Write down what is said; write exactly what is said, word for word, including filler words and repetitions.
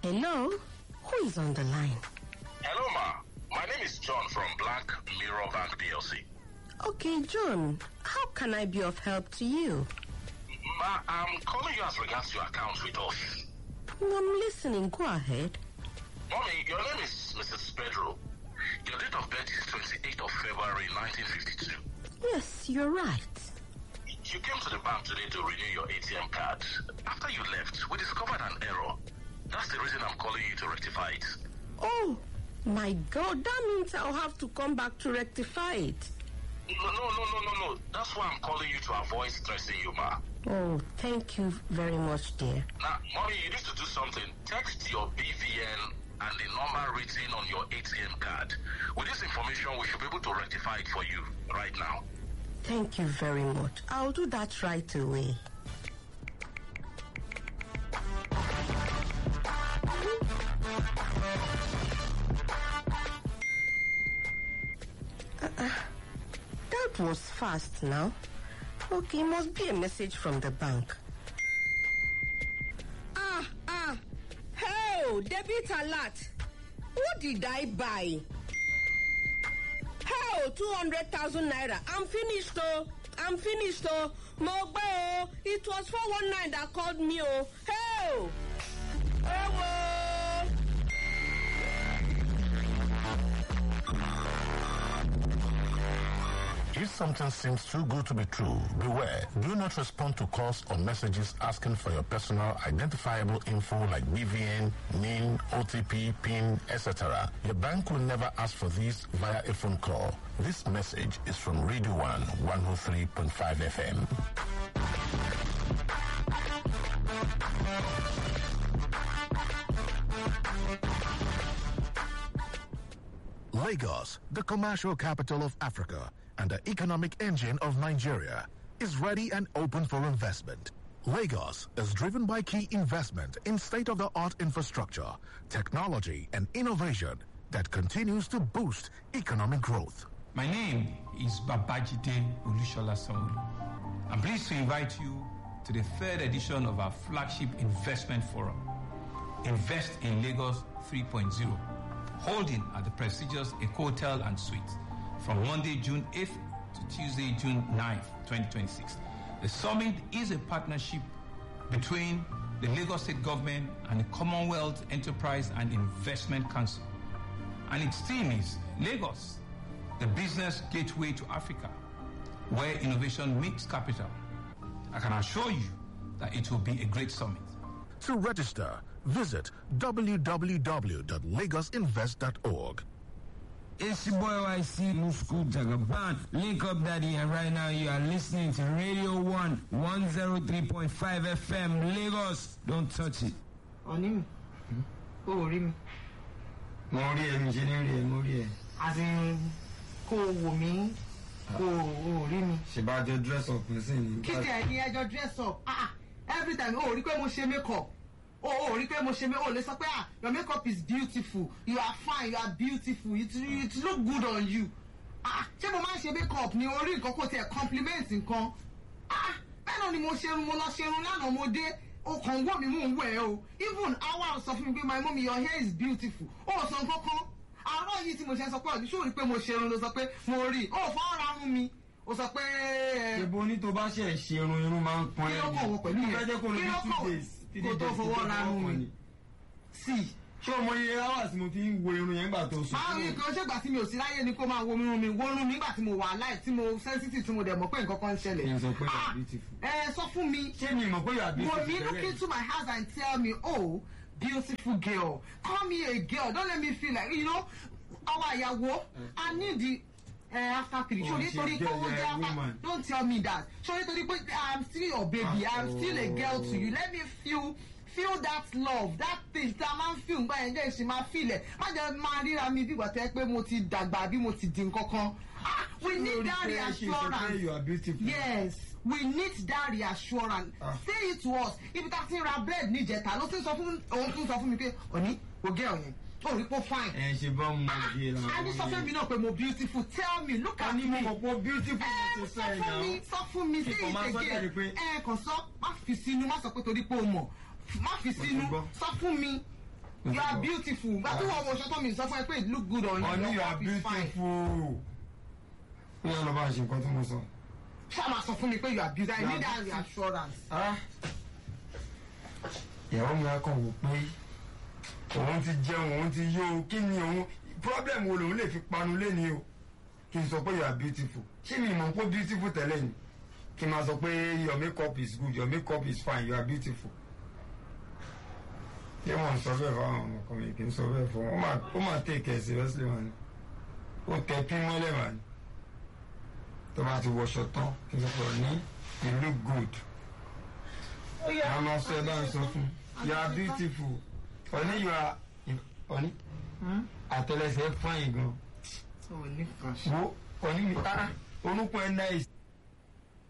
Hello? Who is on the line? Hello, ma. My name is John from Black Mirror Bank P L C. Okay, John. How can I be of help to you? Ma, I'm calling you as regards your account with us. I'm listening. Go ahead. Mommy, your name is Missus Pedro. Your date of birth is twenty-eighth of February nineteen fifty-two. Yes, you're right. You came to the bank today to renew your A T M card. After you left, we discovered an error. That's the reason I'm calling you to rectify it. Oh, my God. That means I'll have to come back to rectify it. No, no, no, no, no, no. That's why I'm calling you to avoid stressing you, ma. Oh, thank you very much, dear. Now, mommy, you need to do something. Text your B V N and the number written on your A T M card. With this information, we should be able to rectify it for you right now. Thank you very much. I'll do that right away. Uh-uh. That was fast now. Okay, must be a message from the bank. Ah, ah. Hey, debit alert. What did I buy? Hey, two hundred thousand naira. I'm finished, though. I'm finished, though. Mogbe, it was four one nine that called me, oh. Hey! Hey, If something seems too good to be true, beware. Do not respond to calls or messages asking for your personal identifiable info like B V N, N I N, O T P, PIN, et cetera. Your bank will never ask for these via a phone call. This message is from Radio One, one oh three point five F M. Lagos, the commercial capital of Africa and the economic engine of Nigeria, is ready and open for investment. Lagos is driven by key investment in state-of-the-art infrastructure, technology, and innovation that continues to boost economic growth. My name is Babajide Olushola Sanwo-Olu. I'm pleased to invite you to the third edition of our flagship investment forum, Invest in Lagos three point oh, holding at the prestigious Eco Hotel and Suites from Monday, June eighth to Tuesday, June ninth, twenty twenty-six. The summit is a partnership between the Lagos State Government and the Commonwealth Enterprise and Investment Council. And its theme is Lagos, the business gateway to Africa, where innovation meets capital. I can assure you that it will be a great summit. To register, visit w w w dot lagos invest dot org. It's your boy Y C Musku Jagaban. Link up, daddy, and right now you are listening to Radio One, one oh three point five F M, Lagos. Don't touch it. Onim. Who rim? Mori engineer, Mori. As in, who me? Who rim? She bought your dress up, listen. Kitty, I your dress up. Ah, every time, oh, require mo shame makeup. Oh, require mo shame. Oh, let's say, ah, your makeup is beautiful. You are fine. You are beautiful. It it look good on you. Ah, ṣé mo máa ṣe makeup ni orí nǹkan kò tiẹ̀ compliment nǹkan. Ah, bẹ́ẹ̀ náà ni mo ṣerun mo lọ ṣerun lánàá mo dé. O kàn wọ́ mi mò ń wẹ̀ o. Even our sọ fún mi pé my mommy your hair is beautiful. O sọ nǹkan kan. Àárọ̀ yìí tí mo ṣe sọ pé ọ̀dí ṣó rí pé mo ṣerun ló sọ pé mo rí. O fọ́ ara rún mi. O sọ pé. Ṣèbó ní tó bá ṣe ṣerun irun máa ń pọn ẹ̀. Kí ló kọ̀ wọ pẹ̀lú yẹn? Kí ló kọ̀ kó tó fọwọ́ ra rún mi? Sí. Ṣé o mọ iye hours mo fi ń wo irun yẹn gbà tó sùn? Àwọn nǹkan ṣègbà tí mi ò sí láyé ni kó máa wo irun mi wo irun mi nígbà tí mo wà láì tí mo sensitive tí mo dẹ̀ mọ̀ pé nǹkan kan ń ṣẹlẹ̀. Ẹ sọ pé you are beautiful. Ẹ sọ fún mi. Ṣé mi mọ̀ pé you are beautiful? Wò mí look into my house and tell me, oh, beautiful girl, call me a girl, don't let me feel like, you know, ọwọ́ àyàwó, I need the uh, after three. Oh, Ṣé nítorí pé ó jẹ́ after, don't tell me that. Ṣé nítorí pé I'm still your baby, I'm still a girl to you, let me feel. Feel that love, that thing that man feel ngba yen je se ma feel e ma je ma rira mi bí ìgbà tẹ́ pé mo ti dàgbà bí mo ti di nǹkankan. We need that reassurance. You are beautiful. Yes, we need that reassurance. Ah. Say it to us. If that thing ra bread ni jeta, lo tin sọ fún ohun tún sọ fún mi pé oni o girl yẹn. O rí pé fine. Eh ṣe bá mo ge la. Ani sọ fún mi náà pé mo beautiful. Tell me, look at me. Ani mo mo beautiful to say now. Sọ fún mi, say it again. Eh kàn sọ, má fi sínú, má sọ pé torí pé o mọ̀. Má fi sínú, sọ fún mi. You are beautiful. But who was shot me suffer pé it look good on you. Honey, you are beautiful. We are about to go to Muso. Shama sọ fún mi pé you are beautiful. I need that reassurance. Ah. Ìyàwó mi á kàn wò pé òun ti jẹun òun ti yó kí ni òun problem wo lòun lè fi panu lé ni o kí n sọ pé you are beautiful ṣé mi mọ̀ pé beautiful tẹ́lẹ̀ ni kí n máa sọ pé your makeup is good your makeup is fine you are beautiful. Ṣé wọ́n sọ bẹ́ẹ̀ fáwọn ọmọkùnrin kì í sọ bẹ́ẹ̀ fún wọn ó máa take it seriously wọn ni ó tẹ pín mọ́lẹ̀ wà ní tó bá ti wọṣọ tán kí n sọ pé ní you look good. a máa sọ ẹ bá ń sọ fún you are beautiful Honey, you are Honey àtẹ́lẹsẹ̀ fine gan. Honey, wo Honey mi ah orúkọ ẹ nice.